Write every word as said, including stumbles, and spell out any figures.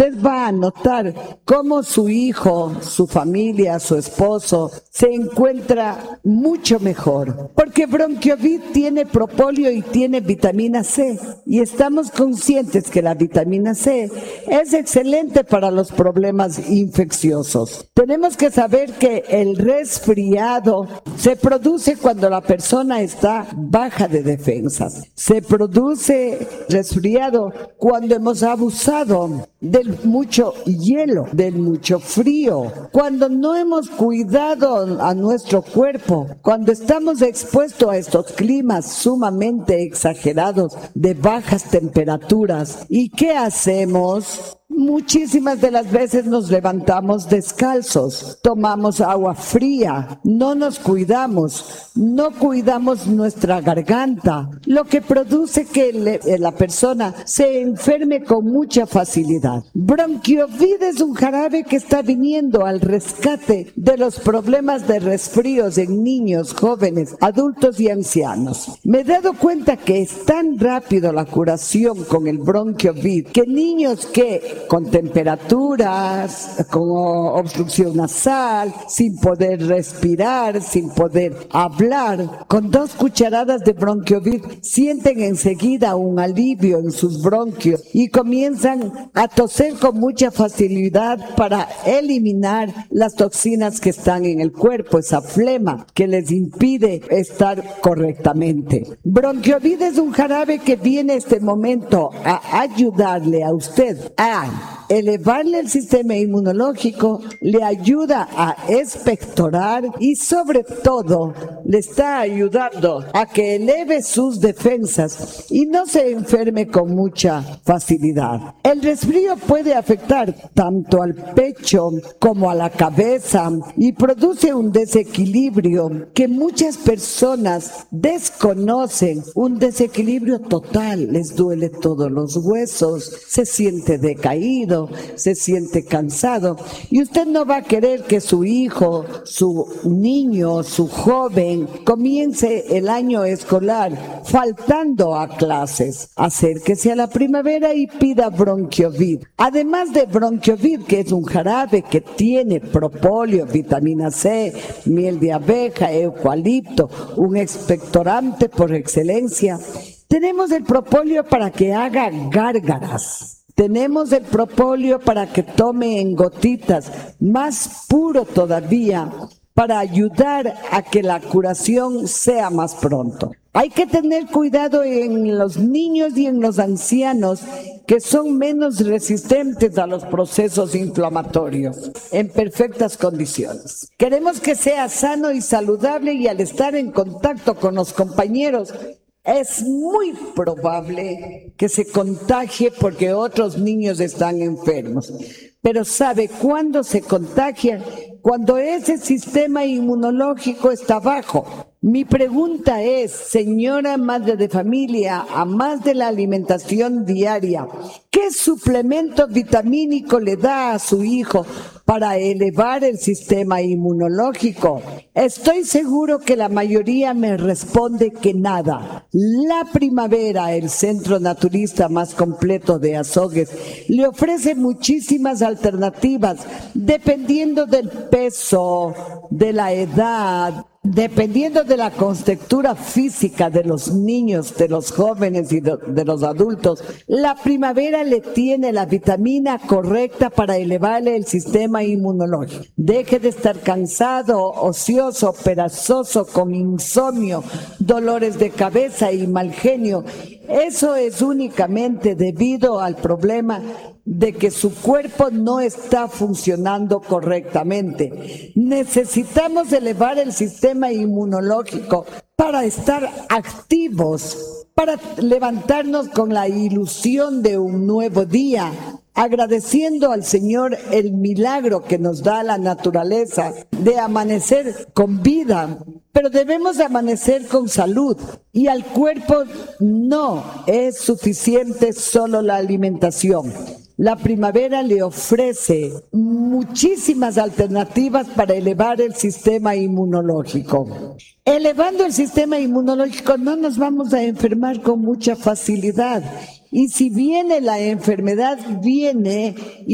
usted va a notar cómo su hijo, su familia, su esposo se encuentra mucho mejor, porque Bronquiovid tiene propóleo y tiene vitamina C, y estamos conscientes que la vitamina C es excelente para los problemas infecciosos. Tenemos que saber que el resfriado se produce cuando la persona está baja de defensas. Se produce resfriado cuando hemos abusado del mucho hielo, del mucho frío, cuando no hemos cuidado a nuestro cuerpo, cuando estamos expuestos a estos climas sumamente exagerados de bajas temperaturas. ¿Y qué hacemos? Muchísimas de las veces nos levantamos descalzos, tomamos agua fría, no nos cuidamos, no cuidamos nuestra garganta, lo que produce que le, la persona se enferme con mucha facilidad. Bronquiovid es un jarabe que está viniendo al rescate de los problemas de resfríos en niños, jóvenes, adultos y ancianos. Me he dado cuenta que es tan rápido la curación con el Bronquiovid que niños que con temperaturas, con obstrucción nasal, sin poder respirar, sin poder hablar, con dos cucharadas de Bronquiovid sienten enseguida un alivio en sus bronquios y comienzan a toser con mucha facilidad para eliminar las toxinas que están en el cuerpo, esa flema que les impide estar correctamente. Bronquiovid es un jarabe que viene este momento a ayudarle a usted a elevarle el sistema inmunológico, le ayuda a expectorar y sobre todo le está ayudando a que eleve sus defensas y no se enferme con mucha facilidad. El resfrío puede afectar tanto al pecho como a la cabeza y produce un desequilibrio que muchas personas desconocen, un desequilibrio total, les duele todos los huesos, se siente decaído, se siente cansado y usted no va a querer que su hijo, su niño, su joven comience el año escolar faltando a clases. Acérquese a la primavera y pida Bronquiovid. Además de Bronquiovid, que es un jarabe que tiene propóleo, vitamina C, miel de abeja, eucalipto, un expectorante por excelencia, tenemos el propóleo para que haga gárgaras. Tenemos el propóleo para que tome en gotitas, más puro todavía, para ayudar a que la curación sea más pronto. Hay que tener cuidado en los niños y en los ancianos que son menos resistentes a los procesos inflamatorios, en perfectas condiciones. Queremos que sea sano y saludable y al estar en contacto con los compañeros, es muy probable que se contagie porque otros niños están enfermos. Pero ¿sabe cuándo se contagian? Cuando ese sistema inmunológico está bajo. Mi pregunta es, señora madre de familia, a más de la alimentación diaria, ¿qué suplemento vitamínico le da a su hijo para elevar el sistema inmunológico? Estoy seguro que la mayoría me responde que nada. La Primavera, el centro naturista más completo de Azogues, le ofrece muchísimas alternativas dependiendo del peso, de la edad, dependiendo de la contextura física de los niños, de los jóvenes y de, de los adultos. La Primavera le tiene la vitamina correcta para elevarle el sistema inmunológico. Deje de estar cansado, ocioso, perezoso, con insomnio, dolores de cabeza y mal genio. Eso es únicamente debido al problema de que su cuerpo no está funcionando correctamente. Necesitamos elevar el sistema inmunológico para estar activos, para levantarnos con la ilusión de un nuevo día, agradeciendo al Señor el milagro que nos da la naturaleza de amanecer con vida. Pero debemos amanecer con salud y al cuerpo no es suficiente solo la alimentación. La Primavera le ofrece muchísimas alternativas para elevar el sistema inmunológico. Elevando el sistema inmunológico no nos vamos a enfermar con mucha facilidad. Y si viene la enfermedad, viene